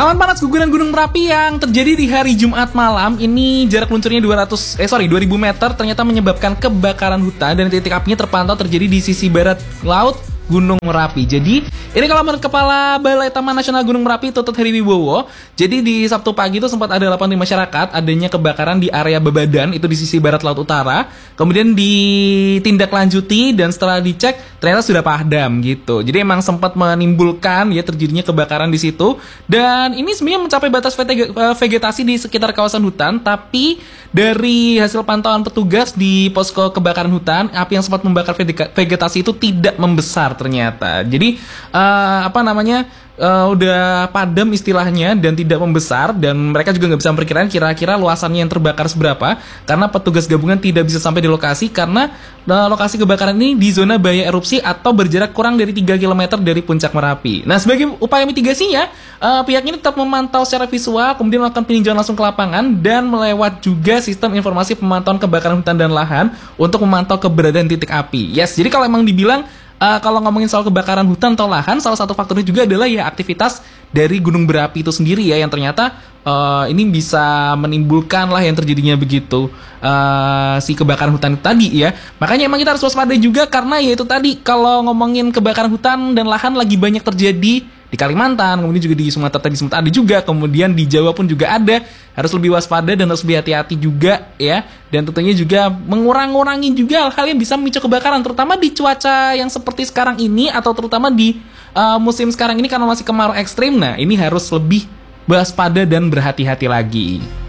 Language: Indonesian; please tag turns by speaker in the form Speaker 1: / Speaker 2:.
Speaker 1: Awan panas guguran Gunung Merapi yang terjadi di hari Jumat malam ini jarak luncurnya 2000 meter ternyata menyebabkan kebakaran hutan dan titik apinya terpantau terjadi di sisi barat laut Gunung Merapi. Jadi ini kalau menurut Kepala Balai Taman Nasional Gunung Merapi Tutut Heriwibowo, jadi di Sabtu pagi itu sempat ada laporan di masyarakat adanya kebakaran di area Bebadan itu di sisi barat laut utara. Kemudian ditindaklanjuti dan setelah dicek ternyata sudah padam gitu. Jadi emang sempat menimbulkan ya terjadinya kebakaran di situ dan ini sebenarnya mencapai batas vegetasi di sekitar kawasan hutan, tapi dari hasil pantauan petugas di posko kebakaran hutan, api yang sempat membakar vegetasi itu tidak membesar ternyata. Jadi udah padam istilahnya dan tidak membesar, dan mereka juga nggak bisa memperkirakan kira-kira luasannya yang terbakar seberapa karena petugas gabungan tidak bisa sampai di lokasi karena lokasi kebakaran ini di zona bahaya erupsi atau berjarak kurang dari 3 km dari puncak Merapi. Nah, sebagai upaya mitigasinya, pihaknya tetap memantau secara visual, kemudian melakukan peninjauan langsung ke lapangan dan melewat juga sistem informasi pemantauan kebakaran hutan dan lahan untuk memantau keberadaan titik api. Yes, jadi kalau emang dibilang kalau ngomongin soal kebakaran hutan atau lahan, salah satu faktornya juga adalah ya aktivitas dari gunung berapi itu sendiri ya, yang ternyata ini bisa menimbulkan lah yang terjadinya begitu si kebakaran hutan tadi ya. Makanya emang kita harus waspada juga karena ya itu tadi, kalau ngomongin kebakaran hutan dan lahan lagi banyak terjadi di Kalimantan, kemudian juga di Sumatera ada juga, kemudian di Jawa pun juga ada. Harus lebih waspada dan harus lebih hati-hati juga ya, dan tentunya juga mengurangi juga hal-hal yang bisa memicu kebakaran, terutama di cuaca yang seperti sekarang ini atau terutama di musim sekarang ini karena masih kemarau ekstrim. Nah, ini harus lebih waspada dan berhati-hati lagi.